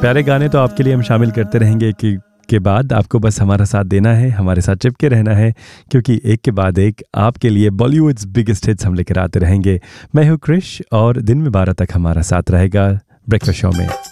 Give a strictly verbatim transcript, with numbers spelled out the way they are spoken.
प्यारे गाने तो आपके लिए हम शामिल करते रहेंगे कि के बाद आपको बस हमारा साथ देना है, हमारे साथ चिपके रहना है, क्योंकि एक के बाद एक आपके लिए बॉलीवुड्स बिगेस्ट हिट्स हम लेकर आते रहेंगे। मैं हूँ क्रिश और दिन में बारह तक हमारा साथ रहेगा ब्रेकफास्ट शो में।